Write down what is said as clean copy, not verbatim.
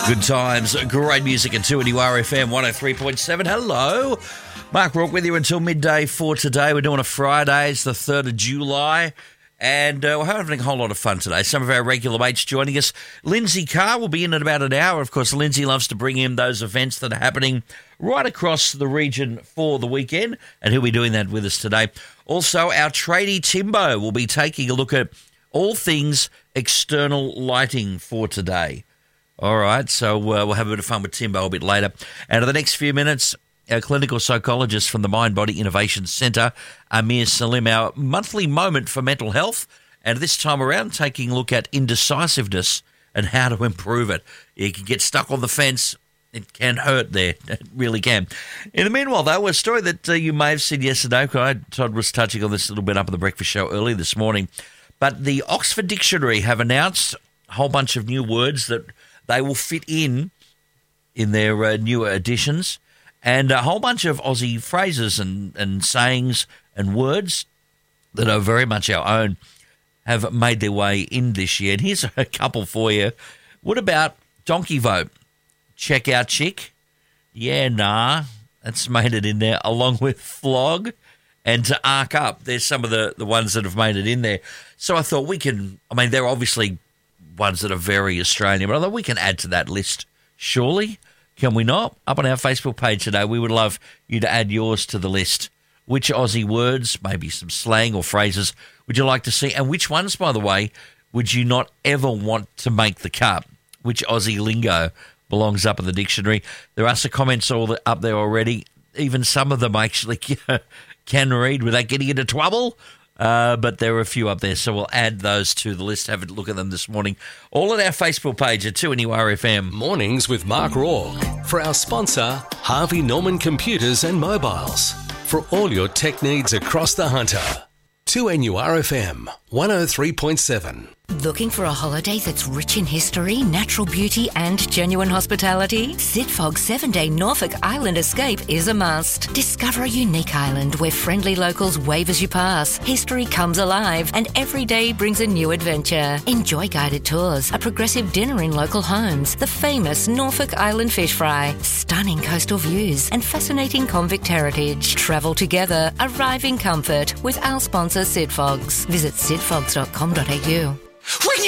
Good times, great music at 2NURFM 103.7. Hello, Mark Rourke with you until midday for today. We're doing a Friday, it's the 3rd of July, and we're having a whole lot of fun today. Some of our regular mates joining us. Lindsay Carr will be in about an hour. Of course, Lindsay loves to bring in those events that are happening right across the region for the weekend, and he'll be doing that with us today. Also, our tradie Timbo will be taking a look at all things external lighting for today. All right, so we'll have a bit of fun with Timbo a bit later. And in the next few minutes, our clinical psychologist from the Mind Body Innovation Centre, Amir Salim, our monthly moment for mental health, and this time around taking a look at indecisiveness and how to improve it. You can get stuck on the fence. It can hurt there. It really can. In the meanwhile, though, a story that you may have seen yesterday. Todd was touching on this a little bit up at the breakfast show early this morning. But the Oxford Dictionary have announced a whole bunch of new words that they will fit in their newer editions, and a whole bunch of Aussie phrases and sayings and words that are very much our own have made their way in this year. And here's a couple for you. What about donkey vote? Check out chick. Yeah, nah. That's made it in there, along with flog and to arc up. There's some of the ones that have made it in there. So I thought they're obviously ones that are very Australian, but I thought we can add to that list, surely. Can we not? Up on our Facebook page today, we would love you to add yours to the list. Which Aussie words, maybe some slang or phrases, would you like to see? And which ones, by the way, would you not ever want to make the cut? Which Aussie lingo belongs up in the dictionary? There are some comments all up there already. Even some of them actually can read without getting into trouble. But there are a few up there, so we'll add those to the list. Have a look at them this morning. All at our Facebook page at 2NURFM. Mornings with Mark Rourke. For our sponsor, Harvey Norman Computers and Mobiles. For all your tech needs across the Hunter. 2NURFM 103.7. Looking for a holiday that's rich in history, natural beauty and genuine hospitality? Sidfog's 7-day Norfolk Island escape is a must. Discover a unique island where friendly locals wave as you pass. History comes alive and every day brings a new adventure. Enjoy guided tours, a progressive dinner in local homes, the famous Norfolk Island fish fry, stunning coastal views and fascinating convict heritage. Travel together, arrive in comfort with our sponsor Sidfogs. Visit sidfogs.com.au. When you